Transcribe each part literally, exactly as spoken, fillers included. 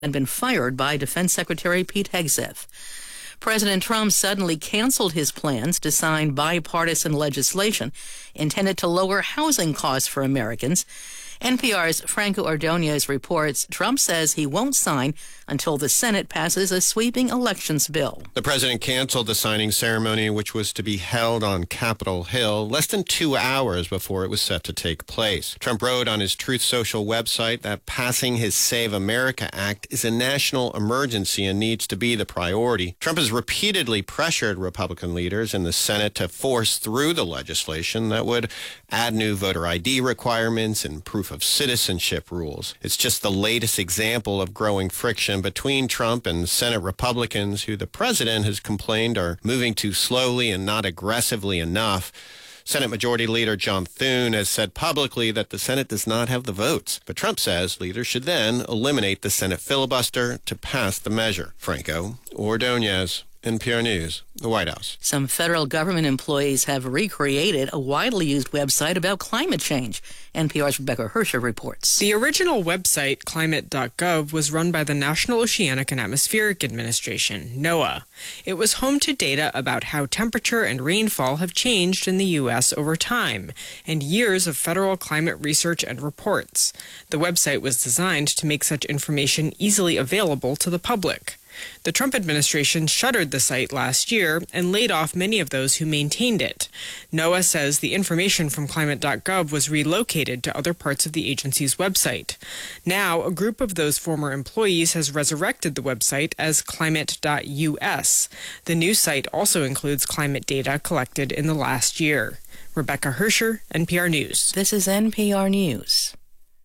had been fired by Defense Secretary Pete Hegseth. President Trump suddenly canceled his plans to sign bipartisan legislation intended to lower housing costs for Americans. N P R's Franco Ordonez reports Trump says he won't sign until the Senate passes a sweeping elections bill. The president canceled the signing ceremony, which was to be held on Capitol Hill, less than two hours before it was set to take place. Trump wrote on his Truth Social website that passing his Save America Act is a national emergency and needs to be the priority. Trump has repeatedly pressured Republican leaders in the Senate to force through the legislation that would add new voter I D requirements and proof of citizenship rules. It's just the latest example of growing friction between Trump and Senate Republicans, who the president has complained are moving too slowly and not aggressively enough. Senate Majority Leader John Thune has said publicly that the Senate does not have the votes, but Trump says leaders should then eliminate the Senate filibuster to pass the measure. Franco Ordonez, N P R News, the White House. Some federal government employees have recreated a widely used website about climate change. N P R's Rebecca Hersher reports. The original website, climate dot gov, was run by the National Oceanic and Atmospheric Administration, NOAA. It was home to data about how temperature and rainfall have changed in the U S over time, and years of federal climate research and reports. The website was designed to make such information easily available to the public. The Trump administration shuttered the site last year and laid off many of those who maintained it. NOAA says the information from climate dot gov was relocated to other parts of the agency's website. Now, a group of those former employees has resurrected the website as climate dot U S. The new site also includes climate data collected in the last year. Rebecca Hersher, N P R News. This is N P R News.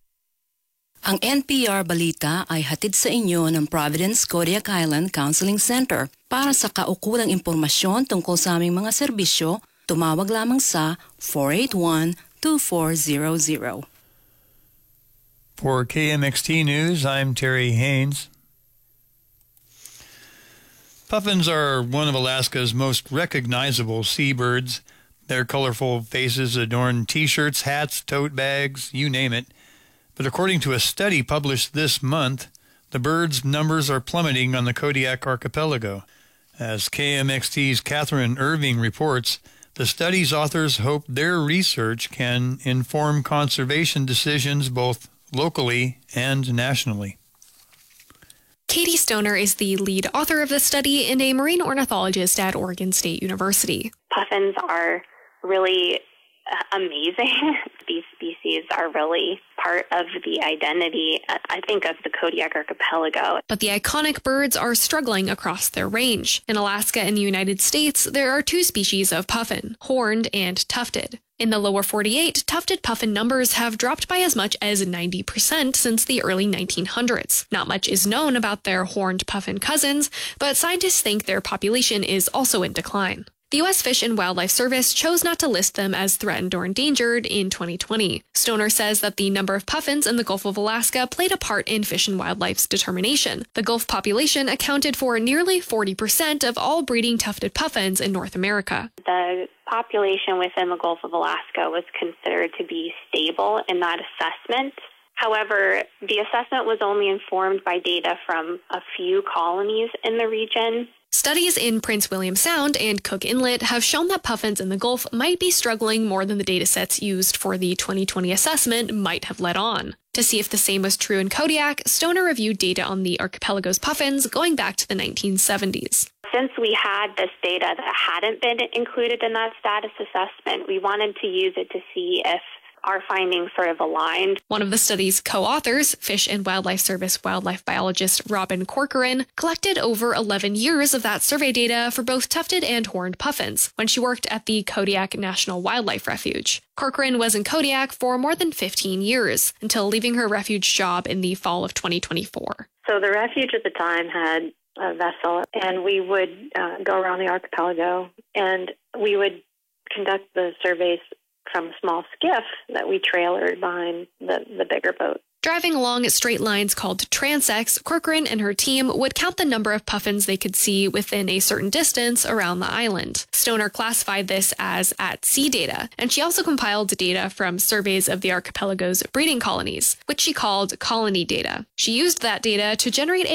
Ang N P R Balita ay hatid sa inyo ng Providence Kodiak Island Counseling Center. Para sa kaukulang impormasyon tungkol sa aming mga serbisyo, tumawag lamang sa four eight one, two four zero zero. For K M X T News, I'm Terry Haynes. Puffins are one of Alaska's most recognizable seabirds. Their colorful faces adorn T-shirts, hats, tote bags, you name it. But according to a study published this month, the birds' numbers are plummeting on the Kodiak archipelago. As K M X T's Catherine Irving reports, the study's authors hope their research can inform conservation decisions both locally and nationally. Katie Stoner is the lead author of the study and a marine ornithologist at Oregon State University. Puffins are really amazing. These species are really part of the identity, I think, of the Kodiak archipelago. But the iconic birds are struggling across their range. In Alaska and the United States, there are two species of puffin, horned and tufted. In the lower forty-eight, tufted puffin numbers have dropped by as much as ninety percent since the early nineteen hundreds. Not much is known about their horned puffin cousins, but scientists think their population is also in decline. The U S Fish and Wildlife Service chose not to list them as threatened or endangered in twenty twenty. Stoner says that the number of puffins in the Gulf of Alaska played a part in Fish and Wildlife's determination. The Gulf population accounted for nearly forty percent of all breeding tufted puffins in North America. The population within the Gulf of Alaska was considered to be stable in that assessment. However, the assessment was only informed by data from a few colonies in the region. Studies in Prince William Sound and Cook Inlet have shown that puffins in the Gulf might be struggling more than the datasets used for the twenty twenty assessment might have let on. To see if the same was true in Kodiak, Stoner reviewed data on the archipelago's puffins going back to the nineteen seventies. Since we had this data that hadn't been included in that status assessment, we wanted to use it to see if our findings sort of aligned. One of the study's co-authors, Fish and Wildlife Service wildlife biologist Robin Corcoran, collected over eleven years of that survey data for both tufted and horned puffins when she worked at the Kodiak National Wildlife Refuge. Corcoran was in Kodiak for more than fifteen years, until leaving her refuge job in the fall of twenty twenty-four. So the refuge at the time had a vessel, and we would uh, go around the archipelago, and we would conduct the surveys from a small skiff that we trailered behind the, the bigger boat. Driving along straight lines called transects, Corcoran and her team would count the number of puffins they could see within a certain distance around the island. Stoner classified this as at-sea data, and she also compiled data from surveys of the archipelago's breeding colonies, which she called colony data. She used that data to generate a